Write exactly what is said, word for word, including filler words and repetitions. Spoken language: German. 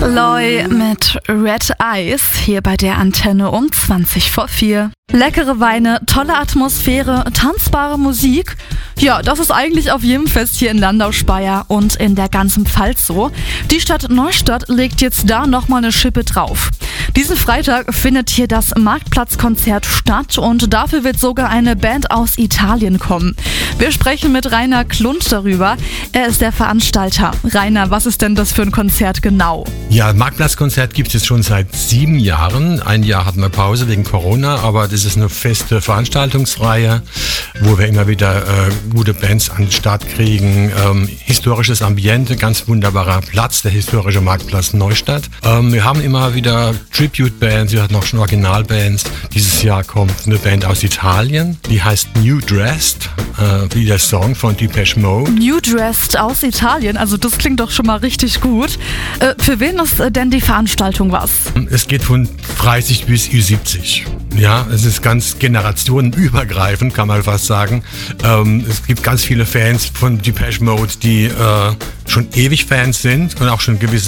Loy mit Red Eyes hier bei der Antenne um zwanzig vor vier. Leckere Weine, tolle Atmosphäre, tanzbare Musik. Ja, das ist eigentlich auf jedem Fest hier in Landau-Speyer und in der ganzen Pfalz so. Die Stadt Neustadt legt jetzt da nochmal eine Schippe drauf. Diesen Freitag findet hier das Marktplatzkonzert statt und dafür wird sogar eine Band aus Italien kommen. Wir sprechen mit Rainer Klund darüber. Er ist der Veranstalter. Rainer, was ist denn das für ein Konzert genau? Ja, Marktplatzkonzert gibt es schon seit sieben Jahren. Ein Jahr hatten wir Pause wegen Corona, aber das ist eine feste Veranstaltungsreihe, wo wir immer wieder äh, gute Bands an den Start kriegen. Ähm, historisches Ambiente, ganz wunderbarer Platz, der historische Marktplatz Neustadt. Ähm, wir haben immer wieder Tribute-Bands, wir hatten auch schon Originalbands. Dieses Jahr kommt eine Band aus Italien, die heißt New Dressed, äh, wie der Song von Depeche Mode. New Dressed aus Italien, also das klingt doch schon mal richtig gut. Äh, für wen ist denn die Veranstaltung was? Es geht von dreißig bis Ü siebzig. Ja, es ist ganz generationenübergreifend, kann man fast sagen. Ähm, es gibt ganz viele Fans von Depeche Mode, die äh, schon ewig Fans sind und auch schon gewisse